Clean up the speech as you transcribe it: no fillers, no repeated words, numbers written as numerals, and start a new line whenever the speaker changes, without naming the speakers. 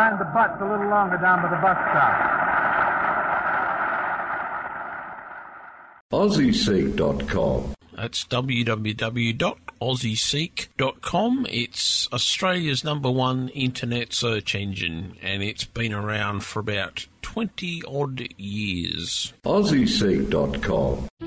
mind the butts a little longer down by the bus stop.
AussieSeek.com.
That's www.aussieseek.com. It's Australia's #1 internet search engine, and it's been around for about 20-odd years.
AussieSeek.com.